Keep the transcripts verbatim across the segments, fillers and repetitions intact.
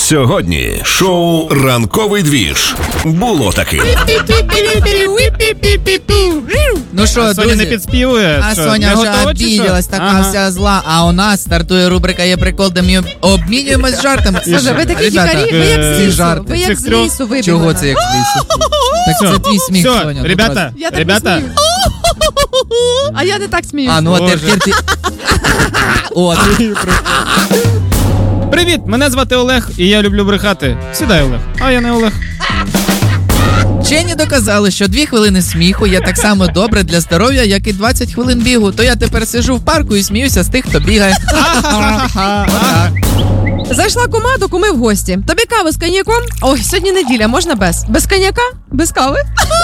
Сьогодні шоу «Ранковий двіж». Було таки. Ну що, Соня друзі, не підспівує? а Що, Соня не вже готова, чи що? обіділась, така Ага. вся зла. А у нас стартує рубрика «Є прикол», де ми обмінюємось жартами. Слухай, ви такі Ребята, дікарі, ви як е, з лісу, жарти. ви як Цих з трьох- лісу вибігли. Чого це як з лісу? Так це твій сміх, Все, Соня. ну ребята, просто. Я так ребята, не смію. А я не так сміюсь. А, ну а Боже. тепер ти... От. привіт, мене звати Олег, і я люблю брехати. Сідай, Олег. А я не Олег. Вчені доказали, що дві хвилини сміху є так само добре для здоров'я, як і двадцять хвилин бігу. То я тепер сижу в парку і сміюся з тих, хто бігає. Отак. Зайшла кума до куми в гості. Тобі каву з коньяком? Ой, сьогодні неділя, можна без? Без коньяка? Без кави?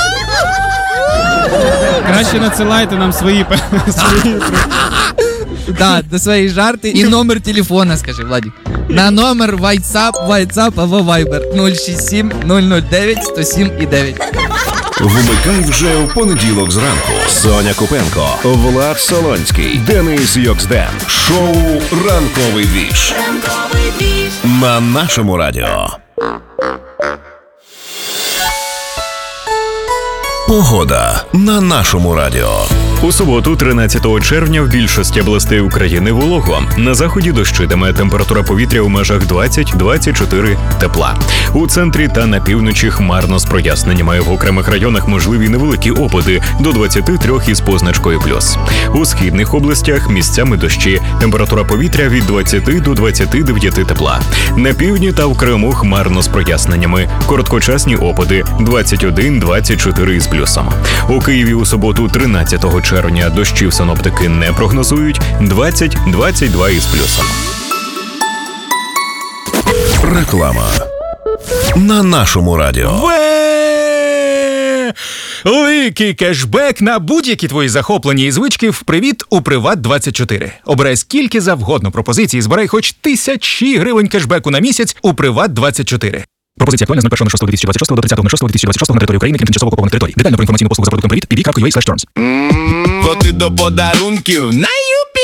Краще надсилайте нам свої... пе- свої... Да, до свої жарти і номер телефона, скажи, Владик. На номер WhatsApp, WhatsApp або Viber нуль шість сім нуль нуль дев'ять сто сім і дев'ять. Вмикай вже в понеділок зранку. Соня Купенко, Влад Солонський, Денис Йоксден. Шоу «Ранковий двіж». На нашому радіо. Погода на нашому радіо. У суботу, тринадцятого червня, в більшості областей України волого. На заході дощитиме, температура повітря у межах двадцять - двадцять чотири тепла. У центрі та на півночі хмарно з проясненнями. В окремих районах можливі невеликі опади до двадцяти трьох із позначкою плюс. У східних областях місцями дощі. Температура повітря від двадцяти до двадцяти дев'яти тепла. На півдні та в Криму хмарно з проясненнями. Короткочасні опади двадцять один - двадцять чотири із плюсом. У Києві у суботу, тринадцятого червня, дощів синоптики не прогнозують. двадцять - двадцять два із плюсом. Реклама на нашому радіо. Великий кешбек на будь-які твої захоплення і звички в «Привіт» у Приват двадцять чотири. Обирай скільки завгодно пропозицій і збирай хоч тисячі гривень кешбеку на місяць у Приват двадцять чотири. Пропозиція актуальна з першого шостого дві тисячі двадцять шостого до тридцятого шостого дві тисячі двадцять шостого на території України, крім тимчасово окупованих територій. Детально про інформаційну послугу за продуктом «Привіт» пі бі крапка ю а слеш термс. Коти до подарунків на Юпі.